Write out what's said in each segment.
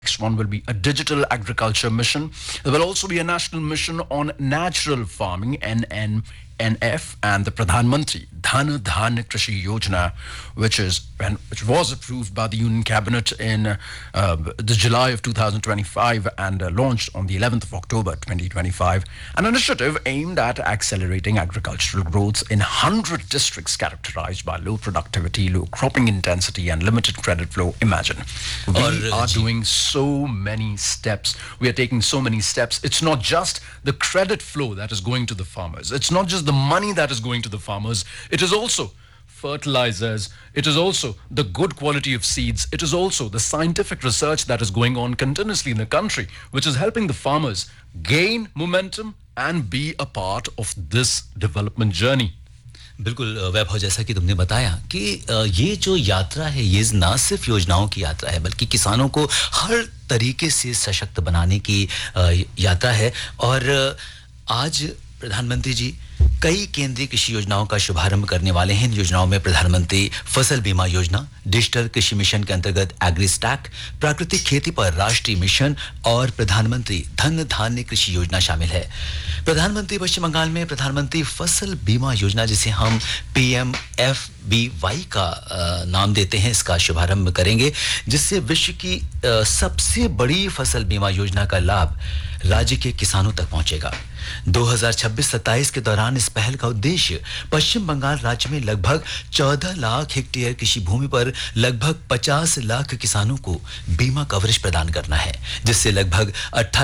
Next one will be a digital agriculture mission. There will also be a national mission on natural farming, NNNF, and the Pradhan Mantri Dhan Dhan Krishi Yojana, which was approved by the Union Cabinet in the July of 2025 and launched on the 11th of October 2025. An initiative aimed at accelerating agricultural growth in 100 districts characterized by low productivity, low cropping intensity, and limited credit flow. Imagine. We are doing so many steps. We are taking so many steps. It's not just the credit flow that is going to the farmers. It's not just the money that is going to the farmers. It is also fertilizers. It is also the good quality of seeds. It is also the scientific research that is going on continuously in the country, which is helping the farmers gain momentum and be a part of this development journey. बिल्कुल वैभव, जैसा कि तुमने बताया कि ये जो यात्रा है ये ना सिर्फ योजनाओं की यात्रा है बल्कि किसानों को हर तरीके से सशक्त बनाने की यात्रा है। और आज प्रधानमंत्री जी कई केंद्रीय कृषि योजनाओं का शुभारंभ करने वाले हैं। इन योजनाओं में प्रधानमंत्री फसल बीमा योजना, डिजिटल कृषि मिशन के अंतर्गत एग्रीस्टैक, प्राकृतिक खेती पर राष्ट्रीय मिशन और प्रधानमंत्री धन धान्य कृषि योजना शामिल है। प्रधानमंत्री पश्चिम बंगाल में प्रधानमंत्री फसल बीमा योजना, जिसे हम PMFBY का नाम देते हैं, इसका शुभारंभ करेंगे, जिससे विश्व की सबसे बड़ी फसल बीमा योजना का लाभ राज्य के किसानों तक पहुंचेगा। 2026-27 के दौरान इस पहल का उद्देश्य पश्चिम बंगाल राज्य में लगभग 14 लाख हेक्टेयर कृषि भूमि पर लगभग 50 लाख किसानों को बीमा कवरेज प्रदान करना है, जिससे लगभग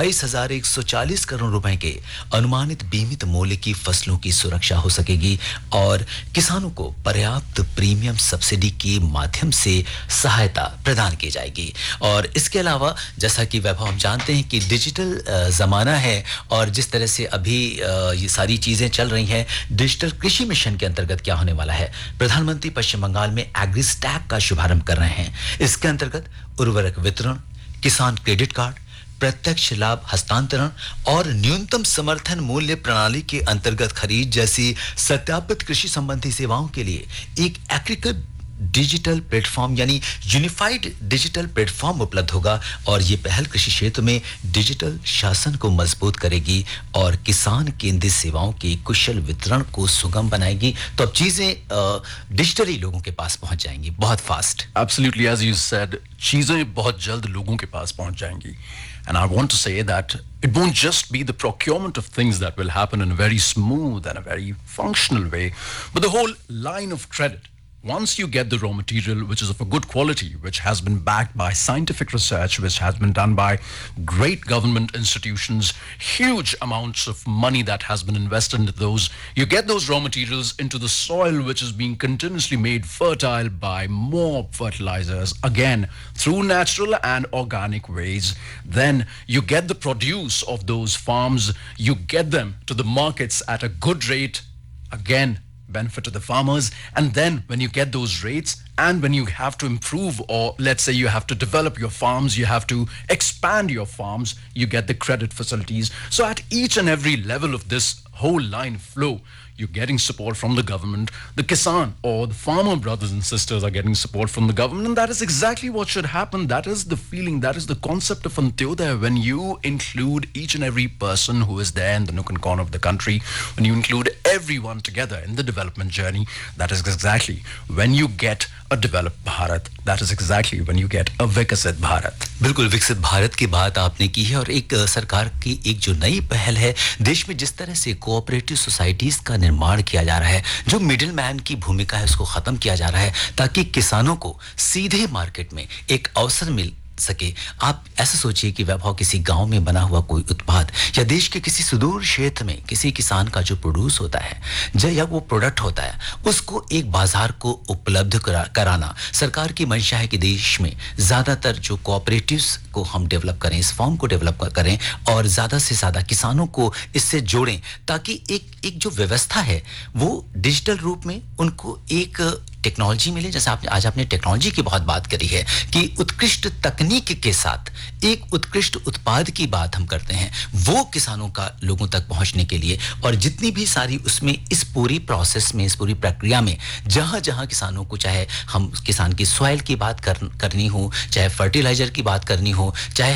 28,140 करोड़ रुपए के अनुमानित बीमित मूल्य की फसलों की सुरक्षा हो सकेगी और किसानों को पर्याप्त प्रीमियम सब्सिडी के माध्यम से सहायता प्रदान की जाएगी। और इसके अलावा जैसा कि वैभव हम जानते हैं कि डिजिटल जमाना है और जिस तरह से अभी ये सारी चीजें चल रही हैं, डिजिटल कृषि मिशन के अंतर्गत क्या होने वाला है, प्रधानमंत्री पश्चिम बंगाल में एग्रीस्टैक का शुभारंभ कर रहे हैं। इसके अंतर्गत उर्वरक वितरण, किसान क्रेडिट कार्ड, प्रत्यक्ष लाभ हस्तांतरण और न्यूनतम समर्थन मूल्य प्रणाली के अंतर्गत खरीद जैसी सत्यापित कृषि संबंधी सेवाओं के लिए एक एकीकृत डिजिटल प्लेटफॉर्म यानी यूनिफाइड डिजिटल प्लेटफॉर्म उपलब्ध होगा। और ये पहल कृषि क्षेत्र में डिजिटल शासन को मजबूत करेगी और किसान केंद्रित सेवाओं के कुशल वितरण को सुगम बनाएगी। तो अब चीजें डिजिटली लोगों के पास पहुंच जाएंगी बहुत fast. Absolutely, as you said, चीजें बहुत जल्द लोगों के पास पहुंच जाएंगी। And I want to say that it won't just be the procurement of things that will happen in a very smooth and a very functional way, but the whole line of credit. Once you get the raw material, which is of a good quality, which has been backed by scientific research, which has been done by great government institutions, huge amounts of money that has been invested into those, you get those raw materials into the soil, which is being continuously made fertile by more fertilizers, again, through natural and organic ways. Then you get the produce of those farms, you get them to the markets at a good rate, again, benefit to the farmers. And then when you get those rates and when you have to improve, or let's say you have to develop your farms, you have to expand your farms, you get the credit facilities. So at each and every level of this whole line flow, you're getting support from the government. The Kisan or the farmer brothers and sisters are getting support from the government, and that is exactly what should happen. That is the feeling, that is the concept of Antyodaya. When you include each and every person who is there in the nook and corner of the country, when you include everyone together in the development journey, that is exactly when you get a developed Bharat. That is exactly when you get a Vikasit Bharat. बिल्कुल विकसित भारत की बात आपने की है और एक सरकार की एक जो नई पहल है, देश में जिस तरह से कोऑपरेटिव सोसाइटीज का निर्माण किया जा रहा है, जो मिडिल मैन की भूमिका है उसको खत्म किया जा रहा है ताकि किसानों को सीधे मार्केट में एक अवसर मिल सके। आप ऐसा सोचिए कि वैभव किसी गांव में बना हुआ कोई उत्पाद या देश के किसी सुदूर क्षेत्र में किसी किसान का जो प्रोड्यूस होता है या वो प्रोडक्ट होता है, उसको एक बाजार को उपलब्ध कराना सरकार की मंशा है कि देश में ज्यादातर जो कोऑपरेटिव्स को हम डेवलप करें, इस फॉर्म को डेवलप करें और ज्यादा से ज्यादा किसानों को इससे जोड़ें ताकि एक जो व्यवस्था है वो डिजिटल रूप में उनको एक टेक्नोलॉजी मिले। जैसे आज आपने टेक्नोलॉजी की बहुत बात करी है कि उत्कृष्ट तकनीक के साथ एक उत्कृष्ट उत्पाद की बात हम करते हैं, वो किसानों का लोगों तक पहुंचने के लिए। और जितनी भी सारी उसमें इस पूरी प्रोसेस में, इस पूरी प्रक्रिया में जहां किसानों को, चाहे हम किसान की सॉइल की बात करनी हो, चाहे फर्टिलाइजर की बात करनी हो, चाहे